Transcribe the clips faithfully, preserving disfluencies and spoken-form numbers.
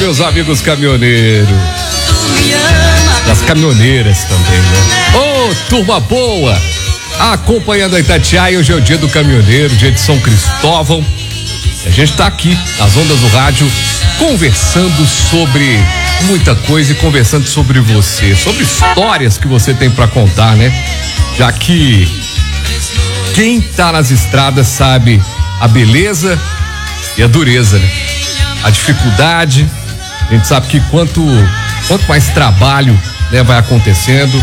meus amigos caminhoneiros. Das caminhoneiras também, né? Ô, oh, turma boa! Acompanhando a Itatiaia, hoje é o dia do caminhoneiro, dia de São Cristóvão. A gente tá aqui, nas ondas do rádio, conversando sobre muita coisa e conversando sobre você, sobre histórias que você tem pra contar, né? Já que quem tá nas estradas sabe a beleza e a dureza, né? A dificuldade, a gente sabe que quanto, quanto mais trabalho, né, vai acontecendo,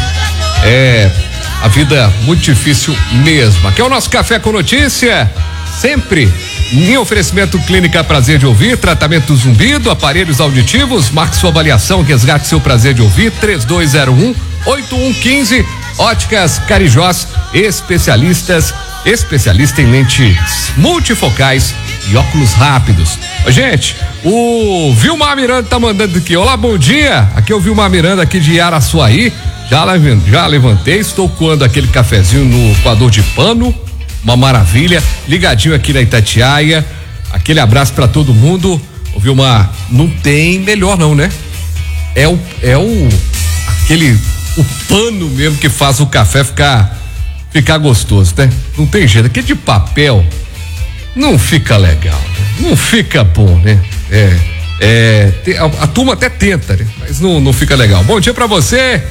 é a vida muito difícil mesmo. Aqui é o nosso Café com Notícia, sempre em oferecimento Clínica Prazer de Ouvir, tratamento zumbido, aparelhos auditivos, marque sua avaliação, resgate seu prazer de ouvir, três dois zero um, oito um um cinco, Óticas Carijós, especialistas, especialista em lentes multifocais e óculos rápidos. Ô, gente, o Vilmar Miranda tá mandando aqui, olá, bom dia, aqui é o Vilmar Miranda aqui de Araçuaí, já, já levantei, estou coando aquele cafezinho no coador de pano, uma maravilha, ligadinho aqui na Itatiaia, aquele abraço pra todo mundo. Ô, Vilmar, não tem melhor não, né? É o, é o, aquele, o pano mesmo que faz o café ficar, ficar gostoso, né? Não tem jeito, aquele de papel não fica legal, né? Não fica bom, né? É, é, a, a turma até tenta, né? Mas não, não fica legal. Bom dia pra você.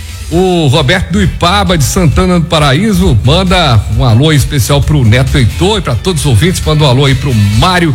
O Roberto do Ipaba de Santana do Paraíso manda um alô especial pro Neto Heitor e para todos os ouvintes, manda um alô aí pro Mário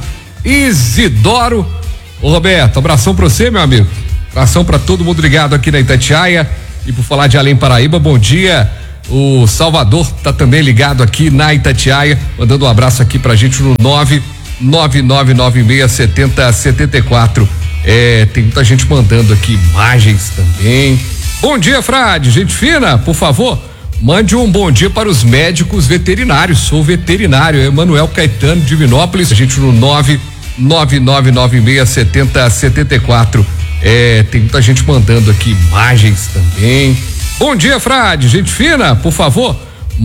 Isidoro. Ô, Roberto, abração pra você, meu amigo. Abração pra todo mundo ligado aqui na Itatiaia. E por falar de Além Paraíba, bom dia. O Salvador tá também ligado aqui na Itatiaia, mandando um abraço aqui pra gente no nove nove nove nove seis sete zero sete quatro. É, tem muita gente mandando aqui imagens também. Bom dia, Frade, gente fina, por favor, mande um bom dia para os médicos veterinários, sou veterinário, Emanuel Caetano de Divinópolis, a gente no nove nove nove nove seis sete zero sete quatro, é, tem muita gente mandando aqui imagens também. Bom dia, Frade, gente fina, por favor,